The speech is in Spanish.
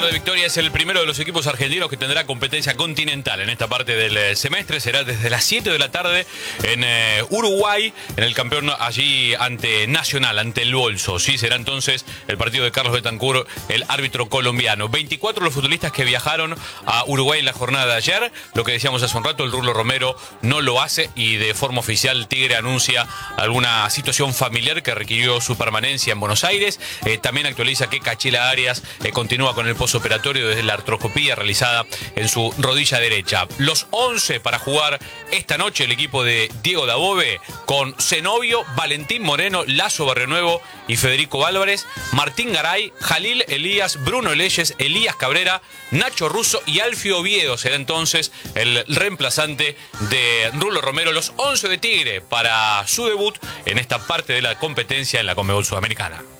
de Victoria es el primero de los equipos argentinos que tendrá competencia continental en esta parte del semestre. Será desde las 7 de la tarde en Uruguay, en el campeón allí ante Nacional, ante el Bolso. Sí, será entonces el partido de Carlos Betancur, el árbitro colombiano. 24 los futbolistas que viajaron a Uruguay en la jornada de ayer. Lo que decíamos hace un rato, el Rulo Romero no lo hace y de forma oficial Tigre anuncia alguna situación familiar que requirió su permanencia en Buenos Aires. También actualiza que Cachila Arias continúa con el posoperatorio desde la artroscopía realizada en su rodilla derecha. Los 11 para jugar esta noche el equipo de Diego Dabove con Zenobio, Valentín Moreno, Lazo Barrionuevo y Federico Álvarez, Martín Garay, Jalil Elías, Bruno Leyes, Elías Cabrera, Nacho Russo y Alfio Oviedo será entonces el reemplazante de Rulo Romero. Los 11 de Tigre para su debut en esta parte de la competencia en la Conmebol Sudamericana.